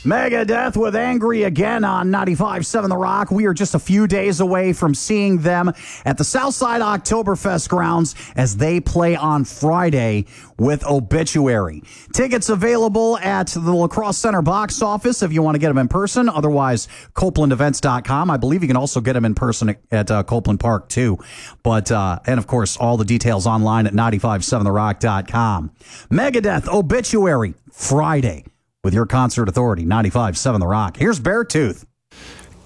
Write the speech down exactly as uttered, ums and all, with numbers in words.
Megadeth with Angry Again on ninety-five point seven The Rock. We are just a few days away from seeing them at the Southside Oktoberfest grounds as they play on Friday with Obituary. Tickets available at the La Crosse Center box office if you want to get them in person. Otherwise, Copeland Events dot com. I believe you can also get them in person at uh, Copeland Park, too. But, uh, and of course, all the details online at ninety-five point seven the rock dot com. Megadeth, Obituary, Friday. With your concert authority, ninety-five point seven The Rock. Here's Beartooth.